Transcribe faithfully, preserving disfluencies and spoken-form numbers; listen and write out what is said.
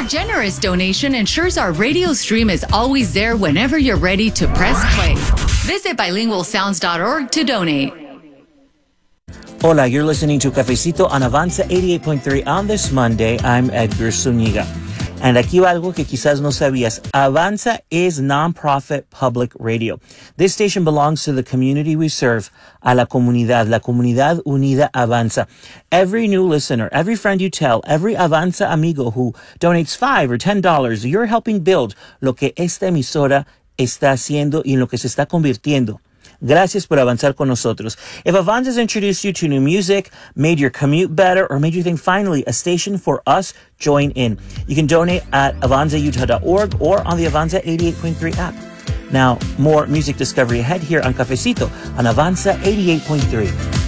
generous donation ensures our radio stream is always there whenever you're ready to press play. Visit bilingual sounds dot org to donate. Hola, you're listening to Cafecito on Avanza eighty-eight point three on this Monday. I'm Edgar Zuniga. And aquí va algo que quizás no sabías. Avanza is nonprofit public radio. This station belongs to the community we serve, a la comunidad, la comunidad unida Avanza. Every new listener, every friend you tell, every Avanza amigo who donates five or ten dollars, you're helping build lo que esta emisora está haciendo y en lo que se está convirtiendo. Gracias por avanzar con nosotros. If Avanza has introduced you to new music, made your commute better, or made you think finally a station for us, join in. You can donate at avanza utah dot org or on the Avanza eighty-eight point three app. Now, more music discovery ahead here on Cafecito on Avanza eighty-eight point three.